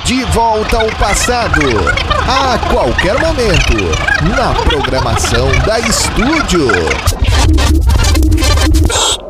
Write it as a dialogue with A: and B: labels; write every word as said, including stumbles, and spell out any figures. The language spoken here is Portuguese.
A: De volta ao passado, a qualquer momento, na programação da Estúdio.